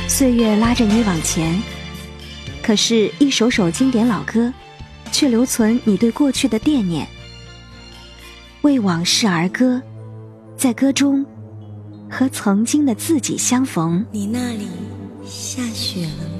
岁月拉着你往前，可是一首首经典老歌却留存你对过去的惦念。为往事而歌，在歌中和曾经的自己相逢。 你那里下雪了吗？